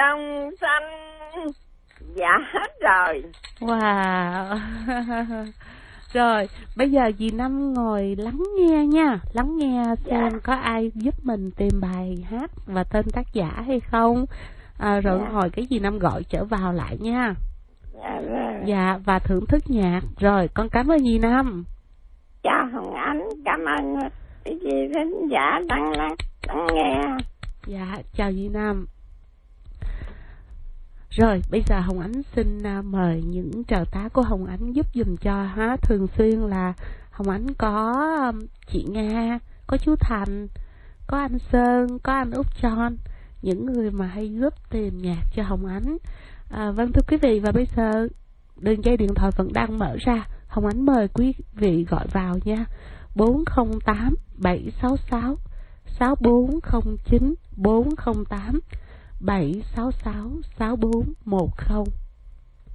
Trong xanh. Dạ hết rồi. Wow. Rồi, bây giờ dì Năm ngồi lắng nghe nha. Lắng nghe xem có ai giúp mình tìm bài hát và tên tác giả hay không. Rồi hồi cái dì Năm gọi trở vào lại nha. Dạ, và thưởng thức nhạc. Rồi, con cảm ơn dì Năm. Chào Hồng Ánh, cảm ơn chị thính giả đang nghe. Dạ, chào dì Năm. Rồi, bây giờ Hồng Ánh xin mời những trợ tá của Hồng Ánh giúp dùm cho ha. Thường xuyên là Hồng Ánh có chị Nga, có chú Thành, có anh Sơn, có anh Út John, những người mà hay giúp tìm nhạc cho Hồng Ánh. Vâng thưa quý vị, và bây giờ đường dây điện thoại vẫn đang mở ra. Hồng Ánh mời quý vị gọi vào nha. 408 766 6409 408 766 6410.